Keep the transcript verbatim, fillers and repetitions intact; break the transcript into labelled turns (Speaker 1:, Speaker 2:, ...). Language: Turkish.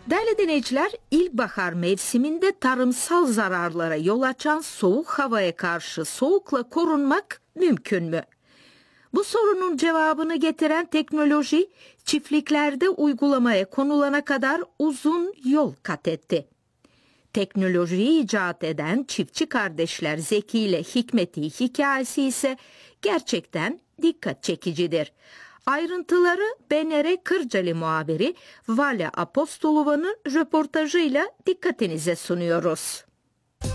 Speaker 1: Değerli dinleyiciler, ilkbahar mevsiminde tarımsal zararlara yol açan soğuk havaya karşı soğukla korunmak mümkün mü? Bu sorunun cevabını getiren teknoloji, çiftliklerde uygulamaya konulana kadar uzun yol kat etti. Teknolojiyi icat eden çiftçi kardeşler Zeki ile Hikmet'in hikayesi ise gerçekten dikkat çekicidir. Ayrıntıları B N R Kırcalı muhabiri Valya Apostolova'nın röportajıyla dikkatinize sunuyoruz.